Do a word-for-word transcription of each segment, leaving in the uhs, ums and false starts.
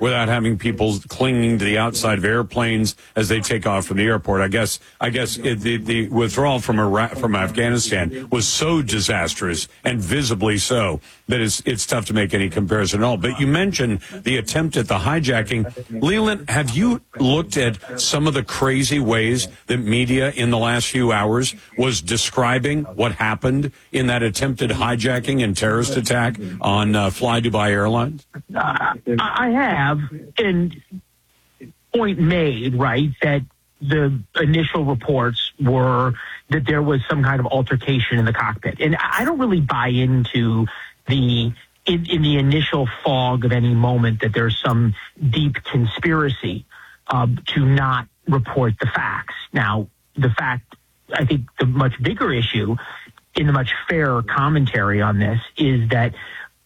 without having people clinging to the outside of airplanes as they take off from the airport. I guess I guess it, the, the withdrawal from Iraq, from Afghanistan was so disastrous and visibly so that it's it's tough to make any comparison at all. But you mentioned the attempt at the hijacking. Leland, have you looked at some of the crazy ways that media in the last few hours was describing what happened in that attempted hijacking and terrorist attack on uh, Fly Dubai Airlines? Uh, I have, and point made, right, that the initial reports were that there was some kind of altercation in the cockpit. And I don't really buy into the in, in the initial fog of any moment that there's some deep conspiracy uh, to not report the facts. Now, the fact, I think the much bigger issue in the much fairer commentary on this is that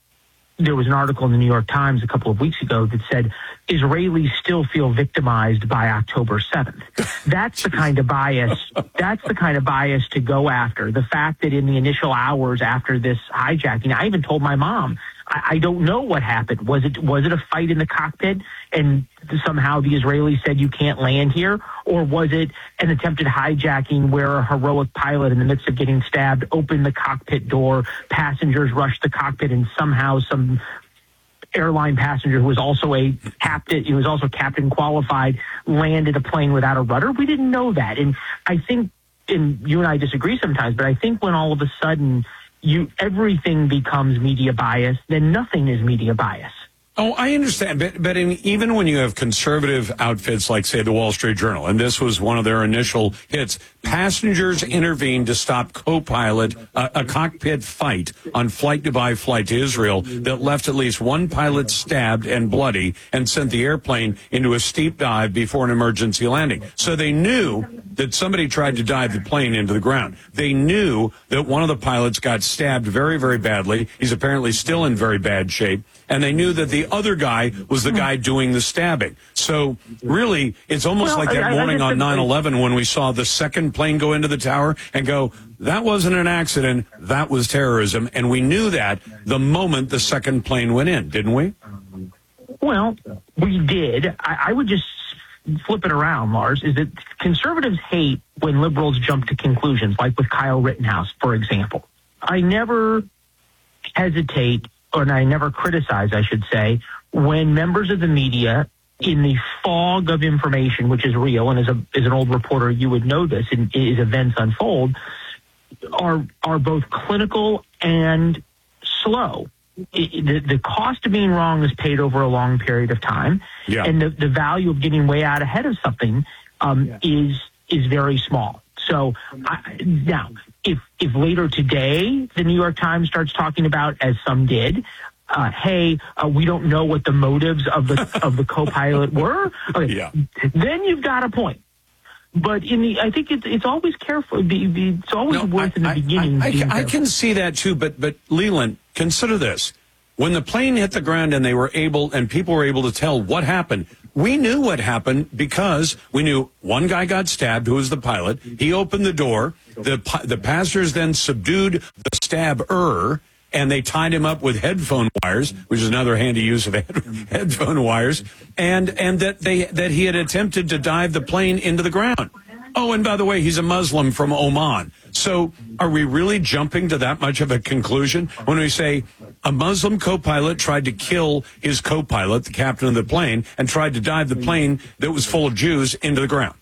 there was an article in the New York Times a couple of weeks ago that said Israelis still feel victimized by October seventh. That's the kind of bias, that's the kind of bias to go after. The fact that in the initial hours after this hijacking, I even told my mom, I, I don't know what happened. Was it, was it a fight in the cockpit and somehow the Israelis said you can't land here? Or was it an attempted hijacking where a heroic pilot in the midst of getting stabbed opened the cockpit door, passengers rushed the cockpit, and somehow some airline passenger who was also a captain, he was also captain qualified, landed a plane without a rudder? We didn't know that. And I think, and you and I disagree sometimes, but I think when all of a sudden you everything becomes media bias, then nothing is media bias. Oh, I understand, but, but in, even when you have conservative outfits like, say, the Wall Street Journal, and this was one of their initial hits, passengers intervened to stop co-pilot, uh, a cockpit fight on Flight Dubai flight to Israel that left at least one pilot stabbed and bloody and sent the airplane into a steep dive before an emergency landing. So they knew that somebody tried to dive the plane into the ground. They knew that one of the pilots got stabbed very, very badly. He's apparently still in very bad shape. And they knew that the other guy was the guy doing the stabbing. So really, it's almost well, like that I, morning I on nine eleven when we saw the second plane go into the tower and go, that wasn't an accident, that was terrorism. And we knew that the moment the second plane went in, didn't we? Well, we did. I, I would just flip it around, Lars, is that conservatives hate when liberals jump to conclusions, like with Kyle Rittenhouse, for example. I never hesitate, or I never criticize, I should say, when members of the media, in the fog of information, which is real, and as, a, as an old reporter, you would know this, and as events unfold, are are both clinical and slow. It, the, the cost of being wrong is paid over a long period of time, yeah. and the, the value of getting way out ahead of something um, yeah. is is very small. So I, now, if if later today the New York Times starts talking about, as some did, uh, hey, uh, we don't know what the motives of the of the co-pilot were, okay, yeah. then you've got a point. But in the, I think it's it's always careful. It's always no, worth I, in the I, beginning. I, being I, I can see that too. But but Leland, consider this: when the plane hit the ground and they were able, and people were able to tell what happened. We knew what happened because we knew one guy got stabbed, who was the pilot. He opened the door. The the passengers then subdued the stabber, and they tied him up with headphone wires, which is another handy use of head, headphone wires, and and that they that he had attempted to dive the plane into the ground. Oh, and by the way, he's a Muslim from Oman. So are we really jumping to that much of a conclusion when we say a Muslim co-pilot tried to kill his co-pilot, the captain of the plane, and tried to dive the plane that was full of Jews into the ground?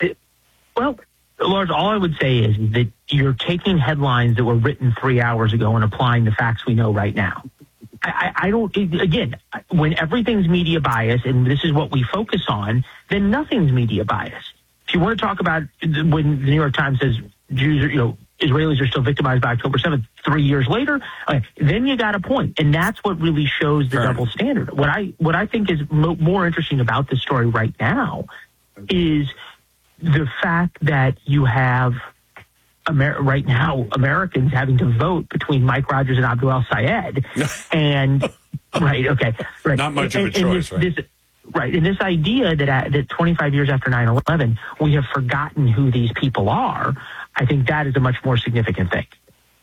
Well, Lars, all I would say is that you're taking headlines that were written three hours ago and applying the facts we know right now. I, I don't, again, when everything's media bias, and this is what we focus on, then nothing's media bias. If you want to talk about when the New York Times says Jews are, you know, Israelis are still victimized by October seventh, three years later, okay, then you got a point. And that's what really shows the Fair double standard. What I, what I think is mo- more interesting about this story right now is the fact that you have Amer- right now Americans having to vote between Mike Rogers and Abdul El-Sayed. and, right, okay. Right. Not much and, of a choice, this, right? This, Right, and this idea that uh, that twenty-five years after nine eleven, we have forgotten who these people are, I think that is a much more significant thing.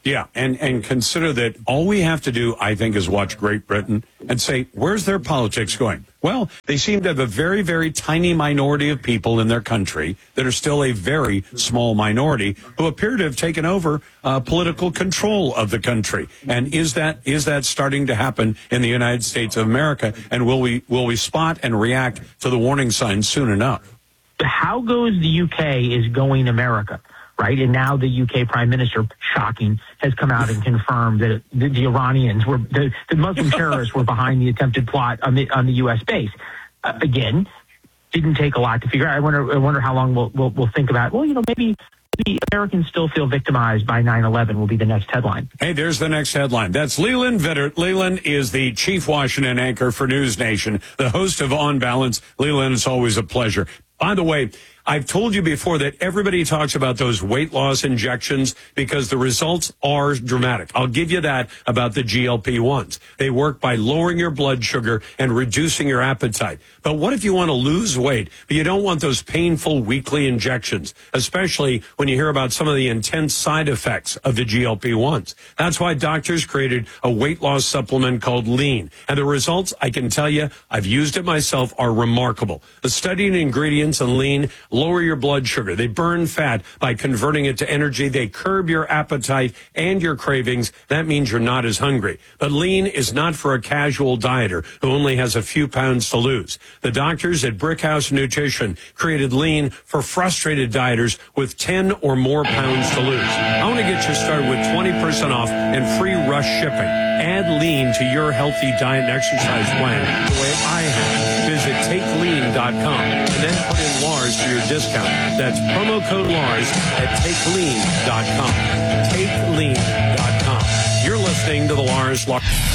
Yeah, and, and consider that all we have to do, I think, is watch Great Britain and say, where's their politics going? Well, they seem to have a very, very tiny minority of people in their country that are still a very small minority who appear to have taken over uh, political control of the country. And is that is that starting to happen in the United States of America? And will we will we spot and react to the warning signs soon enough? How goes the U K is going America? Right. And now the U K prime minister, shocking, has come out and confirmed that the, the Iranians were the, the Muslim terrorists were behind the attempted plot on the on the U S base. Uh, again, didn't take a lot to figure out. I wonder I wonder how long we'll, we'll, we'll think about, well, you know, maybe the Americans still feel victimized by nine eleven will be the next headline. Hey, there's the next headline. That's Leland Vittert. Leland is the chief Washington anchor for News Nation, the host of On Balance. Leland, it's always a pleasure. By the way, I've told you before that everybody talks about those weight loss injections because the results are dramatic. I'll give you that about the G L P ones. They work by lowering your blood sugar and reducing your appetite. But what if you want to lose weight, but you don't want those painful weekly injections, especially when you hear about some of the intense side effects of the G L P ones? That's why doctors created a weight loss supplement called Lean. And the results, I can tell you, I've used it myself, are remarkable. The studied ingredients in Lean lower your blood sugar. They burn fat by converting it to energy. They curb your appetite and your cravings. That means you're not as hungry. But Lean is not for a casual dieter who only has a few pounds to lose. The doctors at Brickhouse Nutrition created Lean for frustrated dieters with ten or more pounds to lose. I want to get you started with twenty percent off and free rush shipping. Add Lean to your healthy diet and exercise plan the way I have. Visit take lean dot com and then put in Lars for your discount. That's promo code Lars at take lean dot com. take lean dot com. You're listening to the Lars Larson